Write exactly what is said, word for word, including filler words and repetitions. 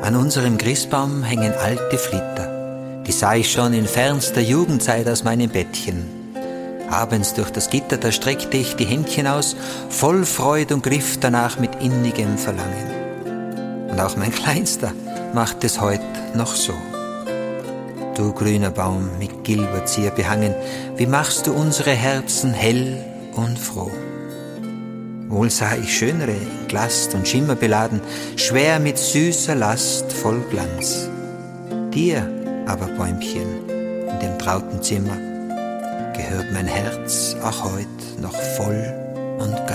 An unserem Christbaum hängen alte Flitter. Die sah ich schon in fernster Jugendzeit aus meinem Bettchen. Abends durch das Gitter, da streckte ich die Händchen aus, voll Freud und griff danach mit innigem Verlangen. Und auch mein Kleinster macht es heut noch so. Du grüner Baum mit Gilberzier behangen, wie machst du unsere Herzen hell und froh. Wohl sah ich schönere, in Glast und Schimmer beladen, schwer mit süßer Last, voll Glanz. Dir aber, Bäumchen, in dem trauten Zimmer, gehört mein Herz auch heut noch voll und ganz.